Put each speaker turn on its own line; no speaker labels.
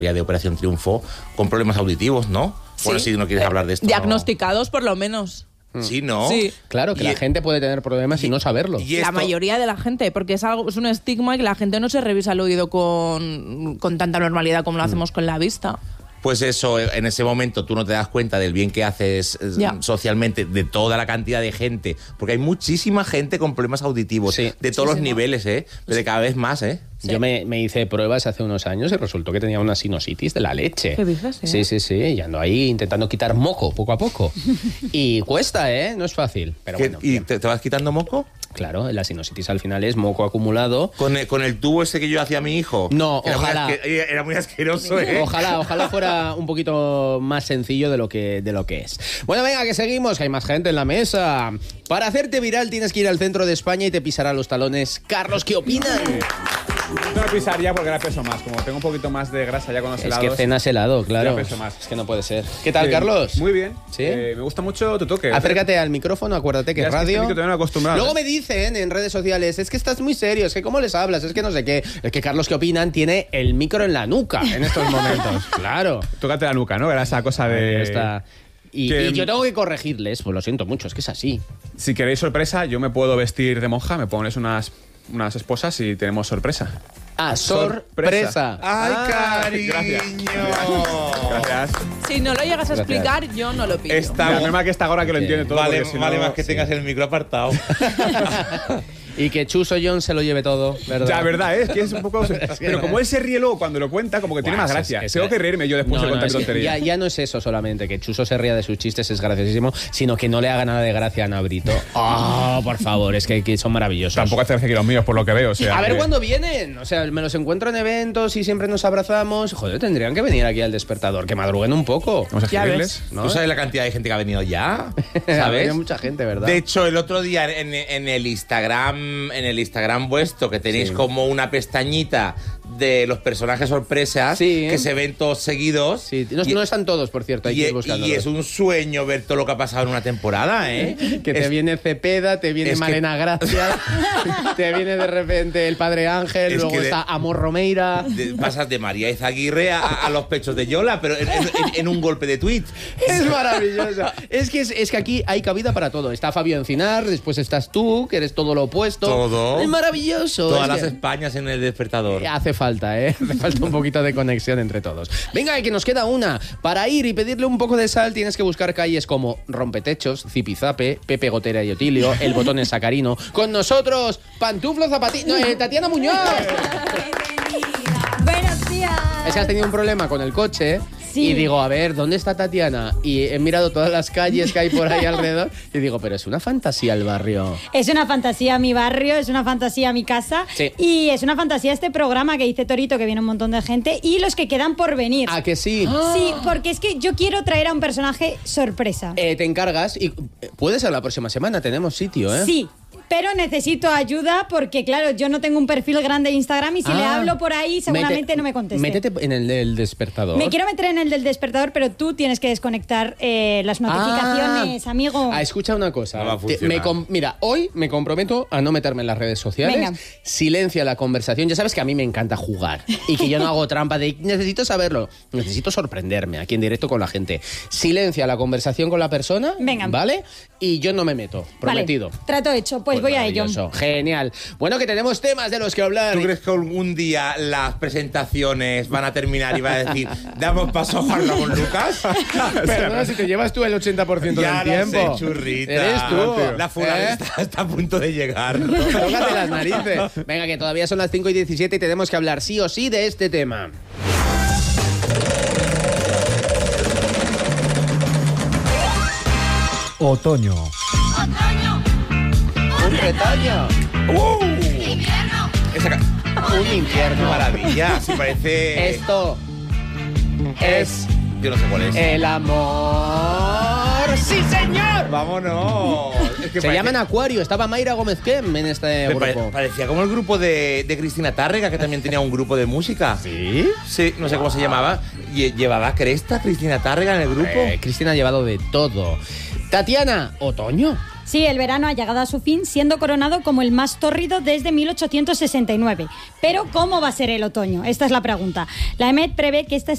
de Operación Triunfo con problemas auditivos, ¿no?
Sí.
Bueno, si no quieres hablar de esto.
Diagnosticados, por lo menos.
Sí, ¿no?
Sí.
Claro, que la gente puede tener problemas y no saberlo.
y
La
esto-
mayoría de la gente, porque es un estigma que la gente no se revisa el oído con tanta normalidad como lo hacemos con la vista.
Pues eso, en ese momento tú no te das cuenta del bien que haces
Ya.
socialmente, de toda la cantidad de gente, porque hay muchísima gente con problemas auditivos,
Sí.
de todos los
Muchísimo.
niveles, pero de cada vez más,
Sí.
Yo me hice pruebas hace unos años y resultó que tenía una sinusitis de la leche.
¿Qué dices, eh?
Sí, sí, sí. Y ando ahí intentando quitar moco poco a poco. Y cuesta, ¿eh? No es fácil. Pero
¿Qué-
bueno,
¿Y
bien.
te vas quitando moco?
Claro, la sinusitis al final es moco acumulado.
¿Con el tubo ese que yo hacía a mi hijo?
No,
Era muy
ojalá.
era muy asqueroso, ¿eh?
Ojalá fuera un poquito más sencillo de lo que es. Bueno, venga, que seguimos, que hay más gente en la mesa. Para hacerte viral tienes que ir al centro de España y te pisará los talones. Carlos, ¿qué opinan?
No me pisaría porque ahora peso más. Como tengo un poquito más de grasa ya con los
Es
helados.
que cenas helado, claro.
Ya peso más.
Es que no puede ser. ¿Qué tal,
Sí,
Carlos?
Muy bien.
¿Sí?
Me gusta mucho tu toque.
Acércate al micrófono, acuérdate que
Ya
es
es que este
radio.
micro todavía no me he acostumbrado.
Luego me dicen en redes sociales, es que estás muy serio, es que cómo les hablas, es que no sé qué. Es que Carlos, ¿qué opinan? Tiene el micro en la nuca en estos momentos. Claro.
Tócate la nuca, ¿no? Era esa cosa de...
Ahí está. Y
que-
yo tengo que corregirles, pues lo siento mucho, es que es así.
Si queréis sorpresa, yo me puedo vestir de monja, me pones unas esposas y tenemos sorpresa.
Ah, sorpresa.
¡Ay,
Gracias.
cariño!
Gracias.
Si no lo llegas a
Gracias.
explicar, yo no lo pido.
La norma que está ahora que lo entiende todo.
Vale,
porque si
vale
no-
más que tengas el micro apartado.
Y que Chuso John se lo lleve todo, ¿verdad?
Ya, verdad, es que es un poco... Pero como él se ríe luego cuando lo cuenta, como que tiene
Buah,
más
es-
gracia.
es-
Tengo que reírme yo después de contar
es que
tonterías.
ya no es eso solamente, que Chuso se ría de sus chistes, es graciosísimo, sino que no le haga nada de gracia a Nabrito. ¡Oh, por favor! Es que son maravillosos.
Tampoco hace gracia que los míos, por lo que veo. O sea,
A ver
que-
cuándo vienen. O sea, me los encuentro en eventos y siempre nos abrazamos. Joder, tendrían que venir aquí al Despertador, que madruguen un poco.
Vamos a
Ya
escribirles.
¿No?
¿Tú sabes la cantidad de gente que ha venido ya?
Ha
¿Sabes?
venido mucha gente, ¿verdad?
De hecho, el otro día en el Instagram vuestro, que tenéis
Sí.
como una pestañita de los personajes sorpresas
Sí.
que se ven todos seguidos.
Sí, no,
Y-
no están todos, por cierto, hay que ir buscándolos.
y es un sueño ver todo lo que ha pasado en una temporada, ¿eh?
Que te
Es-
viene Cepeda, te viene
es que-
Malena Gracia, te viene de repente el Padre Ángel,
Es
luego
que de-
está Amor Romeira.
Pasas de María Izaguirre a los pechos de Yola, pero en un golpe de tweet.
Es maravilloso. Es que aquí hay cabida para todo. Está Fabio Encinar, después estás tú, que eres todo lo opuesto.
Todo.
Es maravilloso.
Todas
Es
las
que-
Españas en el Despertador.
Hace falta, ¿eh? Hace falta un poquito de conexión entre todos. Venga, que nos queda una. Para ir y pedirle un poco de sal tienes que buscar calles como Rompetechos, Zipizape, Pepe Gotera y Otilio, El Botón en Sacarino. Con nosotros, Pantuflo Zapatino, Tatiana Muñoz.
Buenos días.
Es que has tenido un problema con el coche.
Sí.
Y digo, a ver, ¿dónde está Tatiana? Y he mirado todas las calles que hay por ahí alrededor y digo, pero es una fantasía el barrio.
Es una fantasía mi barrio, es una fantasía mi casa
Sí.
y es una fantasía este programa que dice Torito, que viene un montón de gente y los que quedan por venir.
¿A que sí?
Sí, porque es que yo quiero traer a un personaje sorpresa.
Te encargas y puede ser la próxima semana, tenemos sitio, ¿eh?
Sí, pero necesito ayuda porque, claro, yo no tengo un perfil grande de Instagram y si le
Ah.
hablo por ahí seguramente no me conteste.
Métete en el del Despertador.
Me quiero meter en el del despertador, pero tú tienes que desconectar las notificaciones, amigo.
Escucha una cosa.
No va a funcionar.
Mira, hoy me comprometo a no meterme en las redes sociales.
Venga.
Silencia la conversación. Ya sabes que a mí me encanta jugar y que yo no hago trampa de necesito saberlo. Necesito sorprenderme aquí en directo con la gente. Silencia la conversación con la persona.
Venga.
¿Vale? Y yo no me meto. Prometido.
Vale, trato hecho, pues voy a ello.
Maravilloso. Genial. Bueno, que tenemos temas de los que hablar.
¿Tú crees que algún día las presentaciones van a terminar y va a decir, damos paso a Juan Ramón Lucas?
Perdona, si te llevas tú el 80%
Ya
del
lo
tiempo.
sé, churrita.
Eres tú.
La fulana
¿Eh?
está a punto de llegar.
Tócate las narices. Venga, que todavía son las 5:17 y tenemos que hablar sí o sí de este tema.
Otoño.
Un retoño. Un
¡Qué
infierno.
maravilla! Sí, parece...
Esto es
Yo no sé cuál es.
el amor. ¡Sí, señor!
¡Vámonos! Es que
Se
parece-
llaman Acuario. Estaba Mayra Gómez Kem en este
me pare-
grupo.
parecía como el grupo de Cristina Tárrega, que también tenía un grupo de música.
¿Sí?
Sí, no sé cómo se llamaba. ¿Llevaba cresta Cristina Tárrega en el grupo?
Cristina ha llevado de todo. Tatiana, otoño.
Sí, el verano ha llegado a su fin, siendo coronado como el más tórrido desde 1869. Pero, ¿cómo va a ser el otoño? Esta es la pregunta. La EMET prevé que esta